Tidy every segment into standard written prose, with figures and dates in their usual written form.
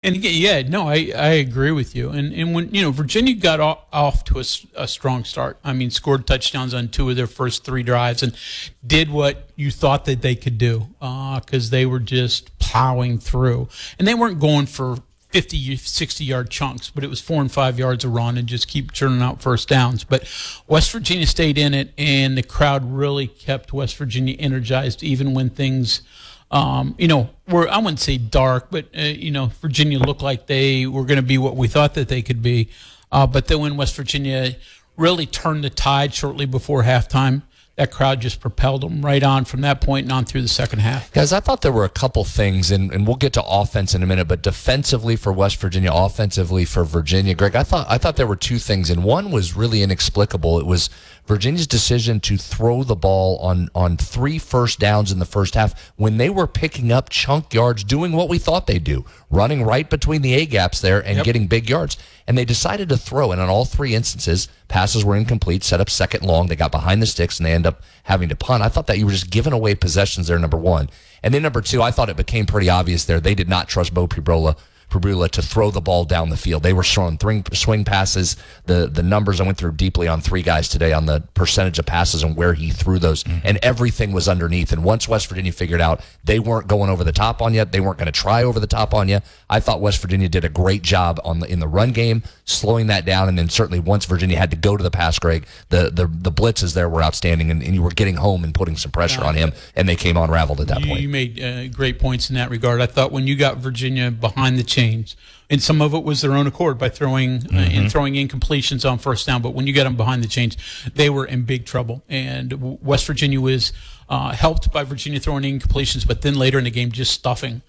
And again, I agree with you. And when Virginia got off to a strong start. I mean, scored touchdowns on 2 of their first 3 drives and did what you thought that they could do because they were just plowing through. And they weren't going for 50, 60-yard chunks, but it was 4 and 5 yards a run and just keep churning out first downs. But West Virginia stayed in it, and the crowd really kept West Virginia energized even when things were, I wouldn't say dark, but, Virginia looked like they were going to be what we thought that they could be. But then when West Virginia really turned the tide shortly before halftime, that crowd just propelled them right on from that point and on through the second half. Guys, I thought there were a couple things, and we'll get to offense in a minute, but defensively for West Virginia, offensively for Virginia, Greg, I thought there were 2 things, and one was really inexplicable. It was Virginia's decision to throw the ball on 3 first downs in the first half when they were picking up chunk yards, doing what we thought they'd do, running right between the A-gaps there and getting big yards. And they decided to throw, and on all 3 instances, passes were incomplete, set up second long. They got behind the sticks, and they end up having to punt. I thought that you were just giving away possessions there, number 1. And then number 2, I thought it became pretty obvious there. They did not trust Beau Pribula to throw the ball down the field. They were throwing swing passes. The numbers I went through deeply on 3 guys today on the percentage of passes and where he threw those, and everything was underneath. And once West Virginia figured out they weren't going over the top on you, they weren't going to try over the top on you, I thought West Virginia did a great job in the run game, slowing that down. And then certainly once Virginia had to go to the pass, Greg, the blitzes there were outstanding, and you were getting home and putting some pressure on him, and they came unraveled at that point. You made great points in that regard. I thought when you got Virginia behind the chains, and some of it was their own accord by throwing incompletions on first down, but when you got them behind the chains, they were in big trouble. And West Virginia was helped by Virginia throwing incompletions, but then later in the game just stuffing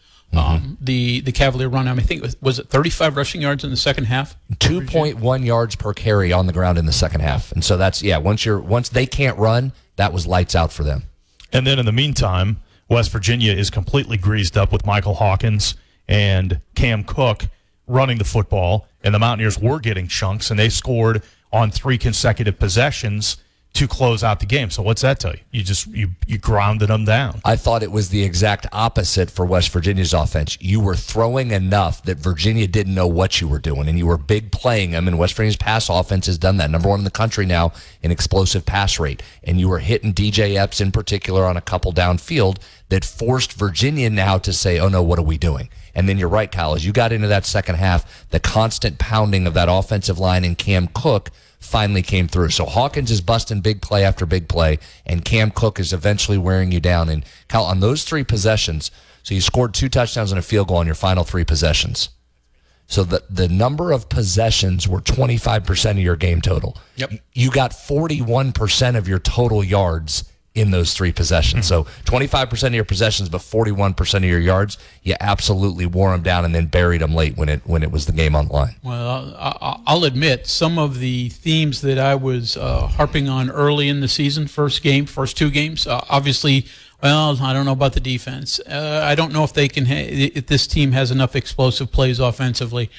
the Cavalier run. I think was it 35 rushing yards in the second half? 2.1 yards per carry on the ground in the second half. And so that's, once they can't run, that was lights out for them. And then in the meantime, West Virginia is completely greased up with Michael Hawkins and Cam Cook running the football, and the Mountaineers were getting chunks, and they scored on 3 consecutive possessions to close out the game. So what's that tell you? You grounded them down. I thought it was the exact opposite for West Virginia's offense. You were throwing enough that Virginia didn't know what you were doing, and you were big playing them, and West Virginia's pass offense has done that. Number 1 in the country now in explosive pass rate, and you were hitting DJ Epps in particular on a couple downfield that forced Virginia now to say, oh no, what are we doing? And then you're right, Kyle, as you got into that second half, the constant pounding of that offensive line and Cam Cook finally came through. So Hawkins is busting big play after big play, and Cam Cook is eventually wearing you down. And Kyle, on those 3 possessions, so you scored 2 touchdowns and a field goal on your final 3 possessions. So the number of possessions were 25% of your game total. Yep. You got 41% of your total yards in those 3 possessions. So 25% of your possessions, but 41% of your yards, you absolutely wore them down and then buried them late when it was the game on the line. Well, I'll admit some of the themes that I was harping on early in the season, first 2 games, obviously, well, I don't know about the defense. I don't know if they can. If this team has enough explosive plays offensively.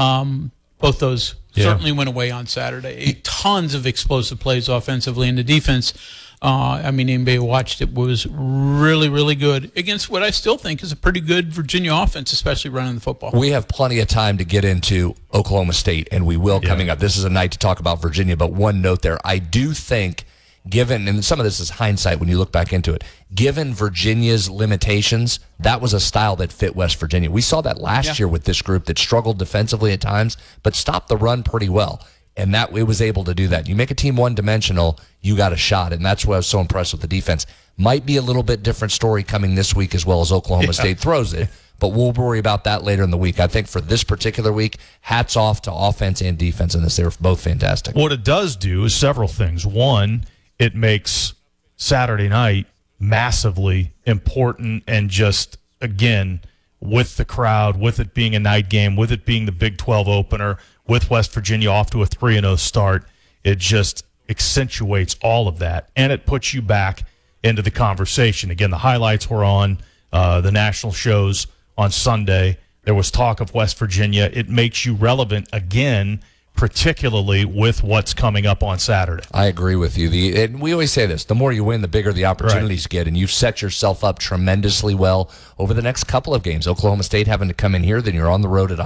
Both those certainly went away on Saturday. Tons of explosive plays offensively, and the defense. Anybody watched it was really, really good against what I still think is a pretty good Virginia offense, especially running the football. We have plenty of time to get into Oklahoma State, and we will coming up. This is a night to talk about Virginia, but one note there. I do think, given, and some of this is hindsight when you look back into it, given Virginia's limitations, that was a style that fit West Virginia. We saw that last year with this group that struggled defensively at times, but stopped the run pretty well. And that it was able to do that. You make a team one-dimensional, you got a shot, and that's why I was so impressed with the defense. Might be a little bit different story coming this week as well as Oklahoma State throws it, but we'll worry about that later in the week. I think for this particular week, hats off to offense and defense in this. They were both fantastic. What it does do is several things. One, it makes Saturday night massively important, and just, again, with the crowd, with it being a night game, with it being the Big 12 opener, with West Virginia off to a 3-0 start, it just accentuates all of that, and it puts you back into the conversation. Again, the highlights were on the national shows on Sunday. There was talk of West Virginia. It makes you relevant again, particularly with what's coming up on Saturday. I agree with you. And we always say this, the more you win, the bigger the opportunities get, and you've set yourself up tremendously well over the next couple of games. Oklahoma State having to come in here, then you're on the road at